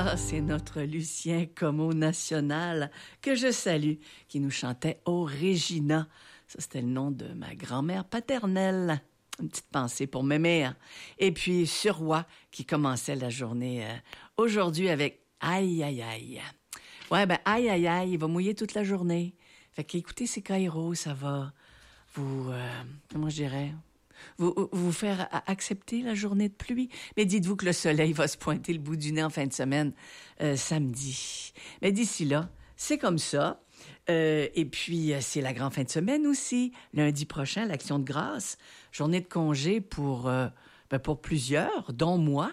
Ça, c'est notre Lucien Como national que je salue, qui nous chantait « Oh Regina ». Ça, c'était le nom de ma grand-mère paternelle. Une petite pensée pour mémère. Et puis, Surroi, qui commençait la journée aujourd'hui avec « Aïe, aïe, aïe ». Ouais, ben, aïe, aïe, aïe, il va mouiller toute la journée. Fait qu'écoutez ces Kairos, ça va vous, comment je dirais, vous faire accepter la journée de pluie. Mais dites-vous que le soleil va se pointer le bout du nez en fin de semaine, samedi. Mais d'ici là, c'est comme ça. Et puis, c'est la grande fin de semaine aussi. Lundi prochain, l'Action de grâce. Journée de congé pour plusieurs, dont moi.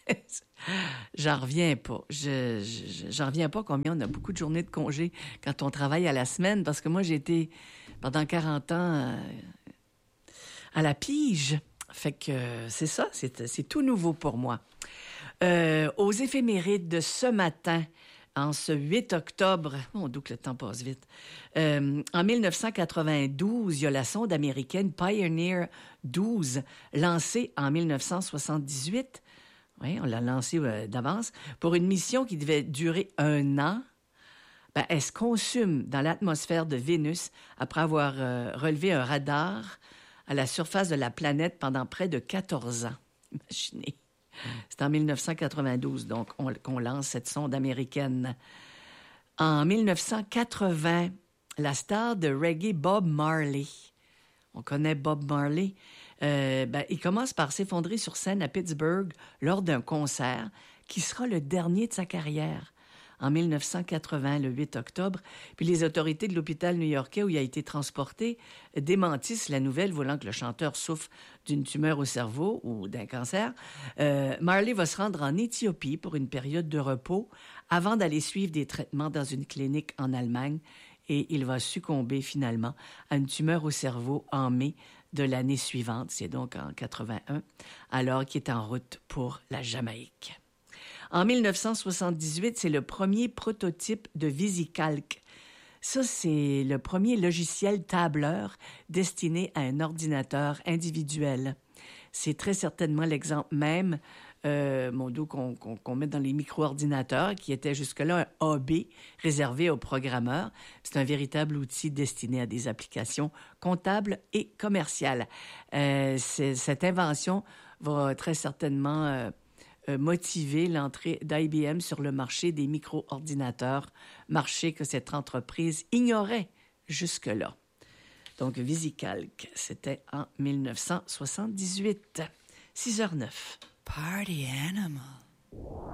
J'en reviens pas. J'en reviens pas combien on a beaucoup de journées de congé quand on travaille à la semaine, parce que moi, j'ai été pendant 40 ans à la pige. Fait que c'est ça, c'est tout nouveau pour moi. Aux éphémérides de ce matin, en ce 8 octobre, on doute que le temps passe vite, en 1992, il y a la sonde américaine Pioneer 12, lancée en 1978. Oui, on l'a lancée d'avance, pour une mission qui devait durer 1 an. Ben, elle se consume dans l'atmosphère de Vénus après avoir relevé un radar à la surface de la planète pendant près de 14 ans. Imaginez. C'est en 1992, donc, qu'on lance cette sonde américaine. En 1980, la star de reggae Bob Marley, on connaît Bob Marley, il commence par s'effondrer sur scène à Pittsburgh lors d'un concert qui sera le dernier de sa carrière. En 1980, le 8 octobre, puis les autorités de l'hôpital new-yorkais où il a été transporté démentissent la nouvelle voulant que le chanteur souffre d'une tumeur au cerveau ou d'un cancer. Marley va se rendre en Éthiopie pour une période de repos avant d'aller suivre des traitements dans une clinique en Allemagne, et il va succomber finalement à une tumeur au cerveau en mai de l'année suivante, c'est donc en 81, alors qu'il est en route pour la Jamaïque. En 1978, c'est le premier prototype de VisiCalc. Ça, c'est le premier logiciel tableur destiné à un ordinateur individuel. C'est très certainement l'exemple même, qu'on met dans les micro-ordinateurs, qui était jusque-là un hobby réservé aux programmeurs. C'est un véritable outil destiné à des applications comptables et commerciales. Cette invention va très certainement motiver l'entrée d'IBM sur le marché des micro-ordinateurs, marché que cette entreprise ignorait jusque-là. Donc, VisiCalc, c'était en 1978. 6h09. Party animal.